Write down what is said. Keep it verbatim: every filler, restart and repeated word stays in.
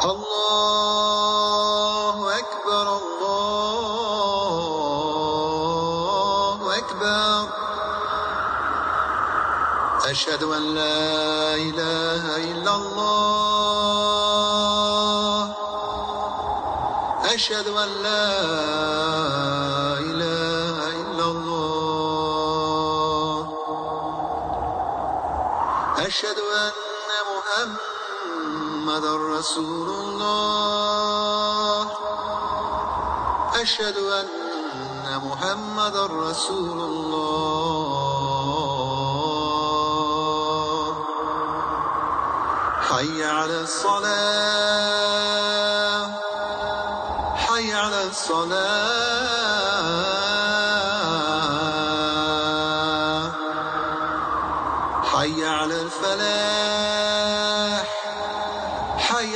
الله أكبر الله أكبر أشهد أن لا إله إلا الله أشهد أن لا إله إلا الله أشهد أن محمدا رسول الله أشهد أن محمدا رسول الله حي على الصلاة حي على الصلاة حي على الفلاح حي